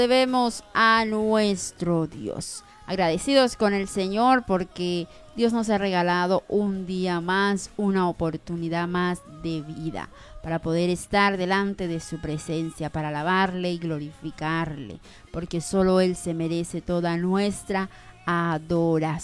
debemos a nuestro Dios. Agradecidos con el Señor porque Dios nos ha regalado un día más, una oportunidad más de vida para poder estar delante de su presencia, para alabarle y glorificarle, porque solo Él se merece toda nuestra adoración.